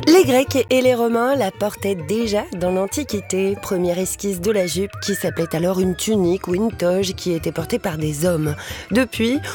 Les Grecs et les Romains la portaient déjà dans l'Antiquité. Première esquisse de la jupe qui s'appelait alors une tunique ou une toge qui était portée par des hommes. Depuis,